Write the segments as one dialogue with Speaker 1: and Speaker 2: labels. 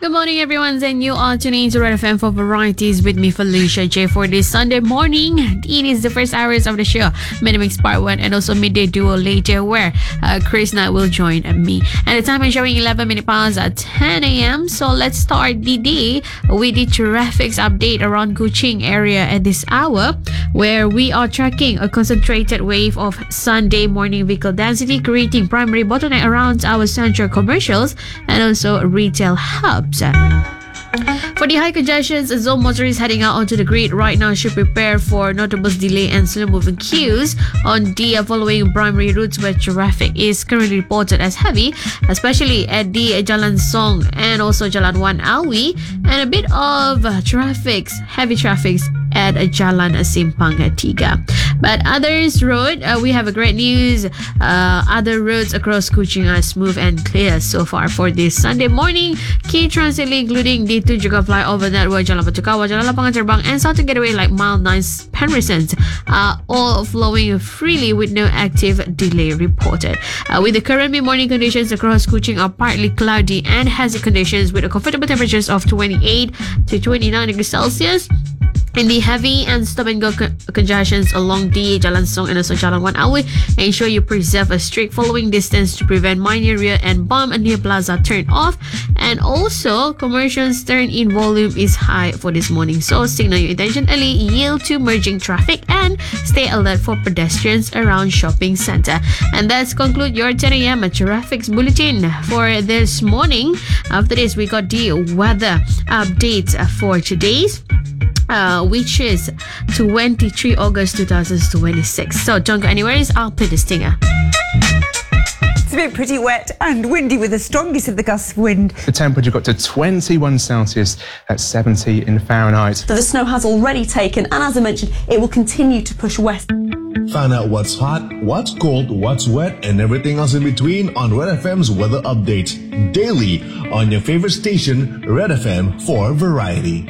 Speaker 1: Good morning, everyone, and you are tuning into Red FM for Varieties with me, Felicia J, for this Sunday morning. It is the first hours of the show, Minimix Part 1, and also Midday Duo later, where Chris Knight will join me. And the time is showing 11 minutes past at 10 a.m. So let's start the day with the traffic update around Kuching area at this hour, where we are tracking a concentrated wave of Sunday morning vehicle density, creating primary bottleneck around our central commercials and also retail hubs. For the high congestions, zone motorists heading out onto the grid right now should prepare for notable delay and slow moving queues on the following primary routes where traffic is currently reported as heavy, especially at the Jalan Song and also Jalan Wan Awi, and a bit of heavy traffic at Jalan Simpang 3. But others road, we have a great news. Other roads across Kuching are smooth and clear so far for this Sunday morning. Key transit link including the Tujuh flyover network, Jalan Batu Kawah, Jalan Lapangan Terbang, and Southern Gateway like Mile 9 Penrison are all flowing freely with no active delay reported. With the current mid-morning conditions across Kuching are partly cloudy and hazy conditions with a comfortable temperatures of 28 to 29 degrees Celsius. In the heavy and stop-and-go congestions along the Jalan Song and also Jalan Wan Awi, ensure you preserve a strict following distance to prevent minor rear and bump near plaza turn off. And also, commercials turn-in volume is high for this morning, so signal your intention early, yield to merging traffic, and stay alert for pedestrians around shopping center. And that's conclude your 10 a.m. traffic bulletin for this morning. After this, we got the weather update for today's, which is 23 August 2026. So don't go anywhere, I'll play the stinger.
Speaker 2: It's been pretty wet and windy with the strongest of the gusts of wind.
Speaker 3: The temperature got to 21 Celsius at 70 in Fahrenheit.
Speaker 4: So the snow has already taken, and as I mentioned, it will continue to push west.
Speaker 5: Find out what's hot, what's cold, what's wet, and everything else in between on Red FM's weather update. Daily on your favorite station, Red FM for variety.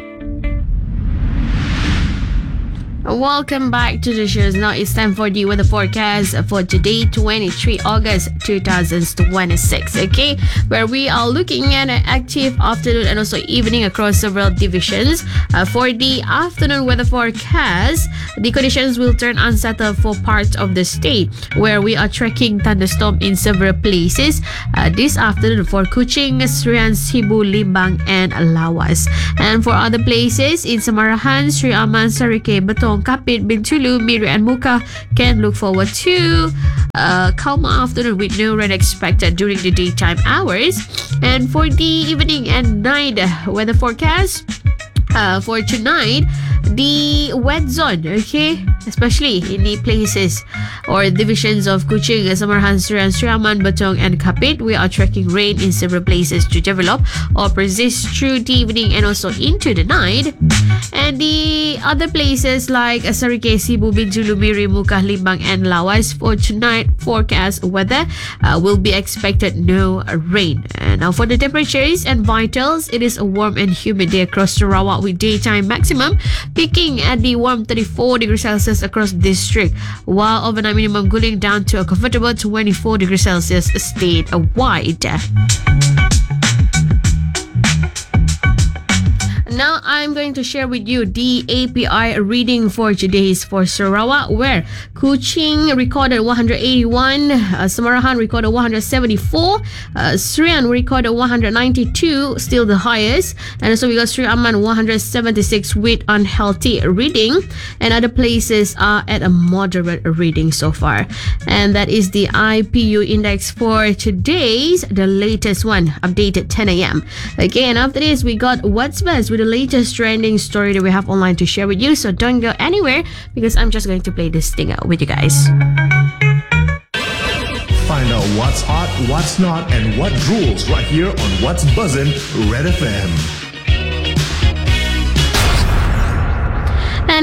Speaker 1: Welcome back to the show. Now it's time for the weather forecast for today, 23 August 2026. Okay, where we are looking at an active afternoon and also evening across several divisions. For the afternoon weather forecast, the conditions will turn unsettled for parts of the state, where we are tracking thunderstorm in several places this afternoon for Kuching, Serian, Sibu, Limbang, and Lawas. And for other places in Samarahan, Sri Aman, Sarike, Betong, Kapit, Bintulu, Miri, and Muka can look forward to calm afternoon with no rain expected during the daytime hours. And for the evening and night weather forecast, for tonight, the wet zone, okay, especially in the places or divisions of Kuching, Samarahan, Serian, Sri Aman, Betong, and Kapit, we are tracking rain in several places to develop or persist through the evening and also into the night. And the other places like Sarike, Sibu, Bintulu, Miri, Muka, Limbang, and Lawas, for tonight forecast weather will be expected no rain. And now for the temperatures and vitals, it is a warm and humid day across Sarawak with daytime maximum peaking at the warm 34 degrees Celsius across district, while overnight minimum cooling down to a comfortable 24 degrees Celsius statewide. Now I'm going to share with you the API reading for today's for Sarawak, where Kuching recorded 181, Samarahan recorded 174, Serian recorded 192, still the highest, and also we got Sri Aman 176 with unhealthy reading, and other places are at a moderate reading so far. And that is the IPU index for today's, the latest one, updated 10 a.m. Again, after this we got What's Best with the latest trending story that we have online to share with you. So don't go anywhere, because I'm just going to play this thing out with you guys.
Speaker 5: Find out what's hot, what's not, and what rules right here on What's Buzzin' Red FM.
Speaker 1: And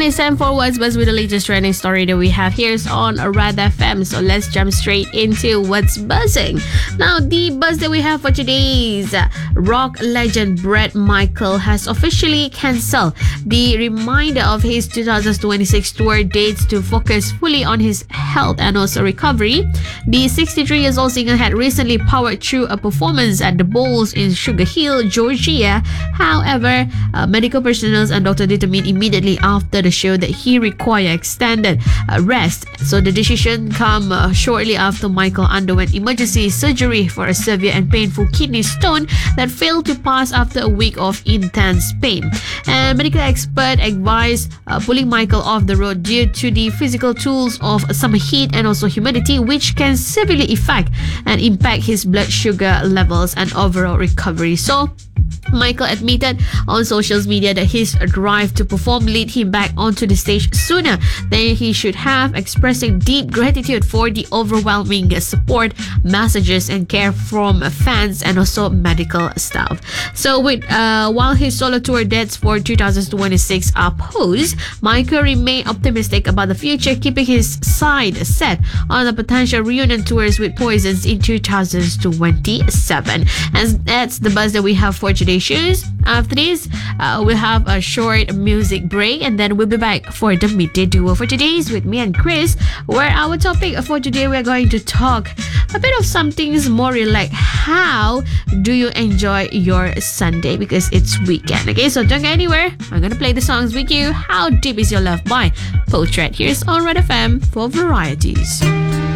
Speaker 1: And it's time for What's Buzz with the latest trending story that we have here on Red FM. So let's jump straight into What's Buzzing. Now, the buzz that we have for today's rock legend Bret Michael has officially cancelled the reminder of his 2026 tour dates to focus fully on his health and also recovery. The 63 years old singer had recently powered through a performance at the Bowls in Sugar Hill, Georgia. However, medical personnel and doctor determined immediately after the show that he required extended rest. So the decision came shortly after Michael underwent emergency surgery for a severe and painful kidney stone that failed to pass after a week of intense pain. And medical expert advised pulling Michael off the road due to the physical tools of summer heat and also humidity, which can severely affect and impact his blood sugar levels and overall recovery. So Michael admitted on social media that his drive to perform led him back onto the stage sooner than he should have, expressing deep gratitude for the overwhelming support, messages, and care from fans and also medical staff. So while his solo tour dates for 2026 are paused, Michael remained optimistic about the future, keeping his side set on the potential reunion tours with Poisons in 2027. And that's the buzz that we have for today's shows. After this, we'll have a short music break, and then we'll be back for the midday duo for today's with me and Chris, where our topic for today, we're going to talk a bit of something more relaxed. How do you enjoy your Sunday? Because it's weekend. Okay, so don't go anywhere. I'm gonna play the songs with you. How Deep Is Your Love by Portrait. Here's on Red FM for varieties.